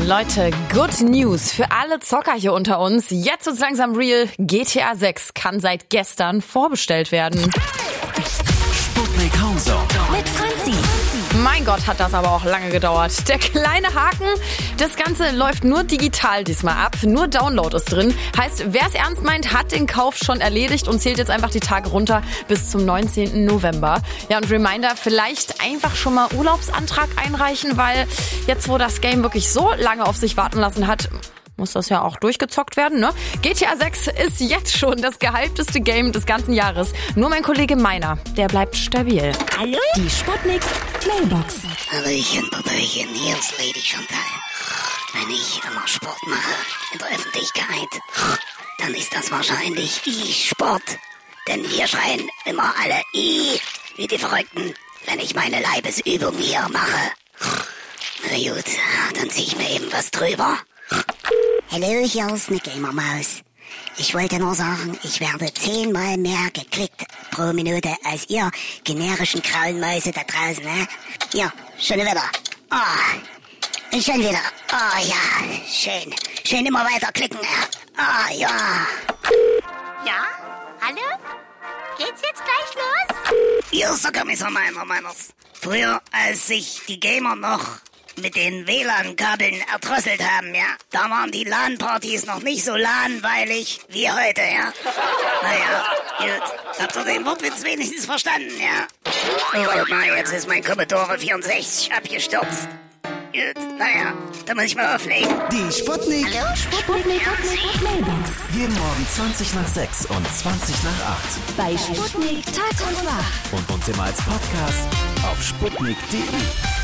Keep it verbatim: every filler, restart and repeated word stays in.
Leute, good news für alle Zocker hier unter uns. Jetzt wird's langsam real. G T A sechs kann seit gestern vorbestellt werden. Sputnik Countdown mit Franzi. Mein Gott, hat das aber auch lange gedauert. Der kleine Haken, das Ganze läuft nur digital diesmal ab. Nur Download ist drin. Heißt, wer es ernst meint, hat den Kauf schon erledigt und zählt jetzt einfach die Tage runter bis zum neunzehnten November. Ja, und Reminder, vielleicht einfach schon mal Urlaubsantrag einreichen, weil jetzt, wo das Game wirklich so lange auf sich warten lassen hat, muss das ja auch durchgezockt werden, ne? G T A sechs ist jetzt schon das gehypteste Game des ganzen Jahres. Nur mein Kollege Meiner, der bleibt stabil. Hallo? Die Sputnik Mailbox. Hallöchen, Popöchen, hier ist Lady Chantal. Wenn ich immer Sport mache in der Öffentlichkeit, dann ist das wahrscheinlich E-Sport. Denn wir schreien immer alle I wie die Verrückten, wenn ich meine Leibesübung hier mache. Na gut, dann zieh ich mir eben was drüber. Hallo, hier ist eine Gamermaus. Ich wollte nur sagen, ich werde zehnmal mehr geklickt pro Minute als ihr generischen grauen Mäuse da draußen, ne? Ja, schon wieder. Oh, schon wieder. Oh ja, schön. Schön immer weiter klicken. Ah oh, ja. Ja? Hallo? Geht's jetzt gleich los? Hier ist der Kommissar Meiner Meiners. Früher, als sich die Gamer noch mit den W L A N-Kabeln erdrosselt haben, ja. Da waren die LAN-Partys noch nicht so LAN-weilig wie heute, ja. Naja, gut. Habt ihr den Wortwitz wenigstens verstanden, ja? Oh, na, jetzt ist mein Commodore vierundsechzig abgestürzt. Gut, naja, da muss ich mal auflegen. Die Sputnik. Hallo, Sputnik Mailbox. Jeden Morgen zwanzig nach sechs und zwanzig nach acht. Bei Sputnik Tag und Wach. Und uns immer als Podcast auf sputnik punkt de.